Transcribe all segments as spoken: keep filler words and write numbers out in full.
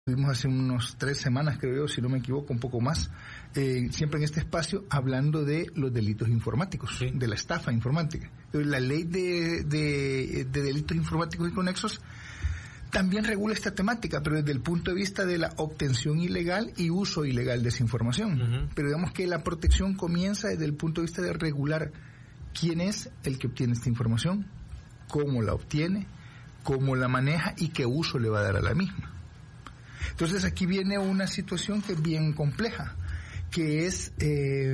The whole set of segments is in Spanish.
Estuvimos hace unos tres semanas, creo yo, si no me equivoco, un poco más, eh, siempre en este espacio, hablando de los delitos informáticos, sí. de la estafa informática. La ley de, de, de delitos informáticos y conexos también regula esta temática, pero desde el punto de vista de la obtención ilegal y uso ilegal de esa información. Uh-huh. Pero digamos que la protección comienza desde el punto de vista de regular quién es el que obtiene esta información, cómo la obtiene, cómo la maneja y qué uso le va a dar a la misma. Entonces aquí viene una situación que es bien compleja, que es eh,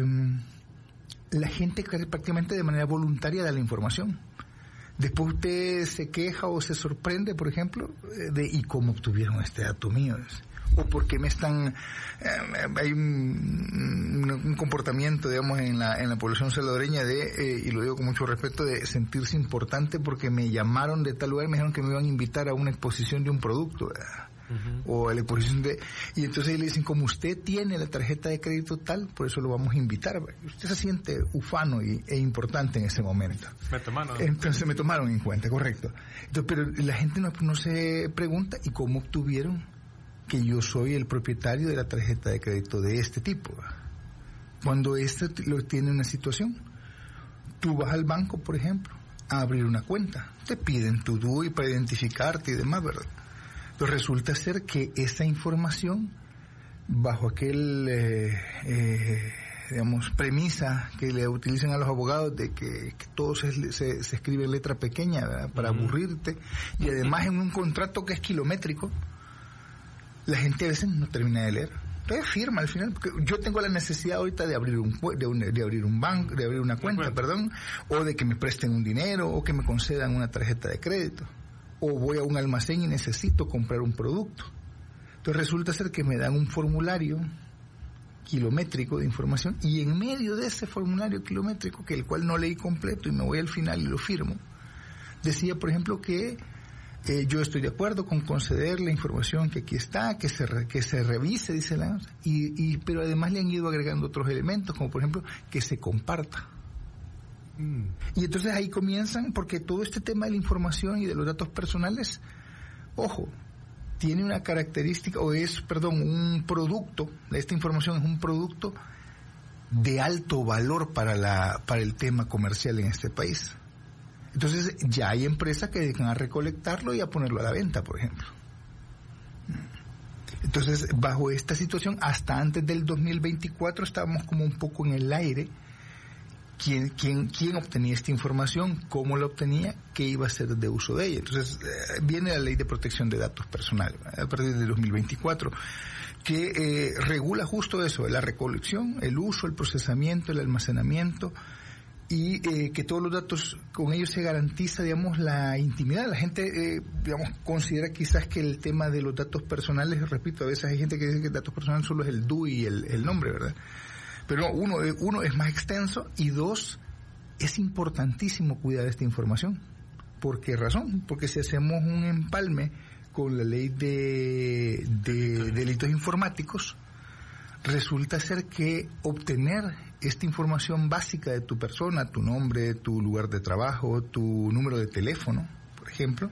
la gente que prácticamente de manera voluntaria da la información. Después usted se queja o se sorprende, por ejemplo, de ¿y cómo obtuvieron este dato mío? O por qué me están... Eh, hay un, un, un comportamiento, digamos, en la en la población salvadoreña de, eh, y lo digo con mucho respeto, de sentirse importante porque me llamaron de tal lugar y me dijeron que me iban a invitar a una exposición de un producto, ¿verdad? Uh-huh. O a la exposición de, y entonces le dicen, como usted tiene la tarjeta de crédito tal, por eso lo vamos a invitar. Usted se siente ufano y, e importante en ese momento. Me tomaron. Entonces me tomaron en cuenta, correcto. Entonces, pero la gente no, no se pregunta, ¿y cómo obtuvieron que yo soy el propietario de la tarjeta de crédito de este tipo? Cuando este lo tiene una situación, tú vas al banco, por ejemplo, a abrir una cuenta, te piden tu D U I para identificarte y demás, ¿verdad? Pero resulta ser que esa información, bajo aquel, eh, eh, digamos, premisa que le utilizan a los abogados de que, que todo se, se, se escribe en letra pequeña, ¿verdad? Para uh-huh. aburrirte, y además en un contrato que es kilométrico, la gente a veces no termina de leer. Entonces firma al final, porque yo tengo la necesidad ahorita de abrir un de, un, de abrir un banco, de abrir una cuenta, bueno. perdón, o de que me presten un dinero, o que me concedan una tarjeta de crédito. O voy a un almacén y necesito comprar un producto. Entonces resulta ser que me dan un formulario kilométrico de información, y en medio de ese formulario kilométrico, que el cual no leí completo y me voy al final y lo firmo, decía, por ejemplo, que eh, yo estoy de acuerdo con conceder la información que aquí está, que se re, que se revise, dice la, y, y pero además le han ido agregando otros elementos, como por ejemplo que se comparta. Y entonces ahí comienzan, porque todo este tema de la información y de los datos personales, ojo, tiene una característica, o es, perdón, un producto, esta información es un producto de alto valor para la para el tema comercial en este país. Entonces ya hay empresas que dedican a recolectarlo y a ponerlo a la venta, por ejemplo. Entonces, bajo esta situación, hasta antes del dos mil veinticuatro estábamos como un poco en el aire. ¿Quién, quién, quién obtenía esta información? ¿Cómo la obtenía? ¿Qué iba a hacer de uso de ella? Entonces, eh, viene la Ley de Protección de Datos Personales, a partir de dos mil veinticuatro, que eh, regula justo eso, la recolección, el uso, el procesamiento, el almacenamiento, y eh, que todos los datos, con ellos se garantiza, digamos, la intimidad. La gente, eh, digamos, considera quizás que el tema de los datos personales, repito, a veces hay gente que dice que el datos personal solo es el D U I y el, el nombre, ¿verdad? Pero uno, uno es más extenso, y dos, es importantísimo cuidar esta información. ¿Por qué razón? Porque si hacemos un empalme con la ley de, de delitos informáticos, resulta ser que obtener esta información básica de tu persona, tu nombre, tu lugar de trabajo, tu número de teléfono, por ejemplo,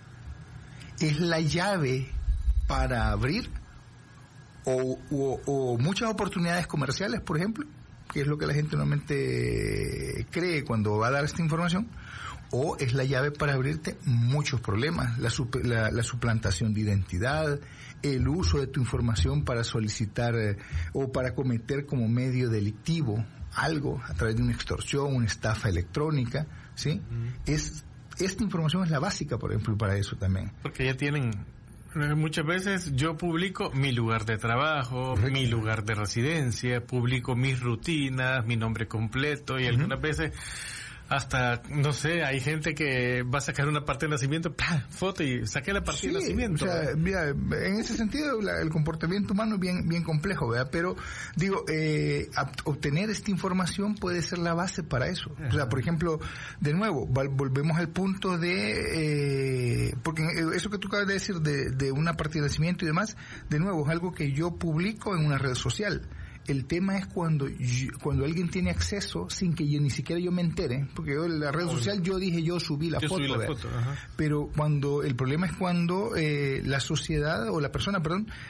es la llave para abrir O, o, o muchas oportunidades comerciales, por ejemplo, que es lo que la gente normalmente cree cuando va a dar esta información, o es la llave para abrirte muchos problemas, la, la, la suplantación de identidad, el uso de tu información para solicitar eh, o para cometer como medio delictivo algo a través de una extorsión, una estafa electrónica, ¿sí? Mm. Es, esta información es la básica, por ejemplo, para eso también. Porque ya tienen... Muchas veces yo publico mi lugar de trabajo, correcto, mi lugar de residencia, publico mis rutinas, mi nombre completo, y uh-huh. algunas veces hasta, no sé, hay gente que va a sacar una parte de nacimiento, ¡pah! Foto y saqué la parte sí, de nacimiento. O sea, mira, en ese sentido la, el comportamiento humano es bien, bien complejo, ¿verdad? Pero, digo, eh, obtener esta información puede ser la base para eso. Uh-huh. O sea, por ejemplo, de nuevo, volvemos al punto de, eh, porque eso que tú acabas de decir de, de una parte de nacimiento y demás, de nuevo, es algo que yo publico en una red social. El tema es cuando yo, cuando alguien tiene acceso sin que yo ni siquiera yo me entere, porque yo en la red social yo dije yo subí la yo foto, subí la foto, ajá. Pero cuando el problema es cuando eh, la sociedad o la persona, perdón,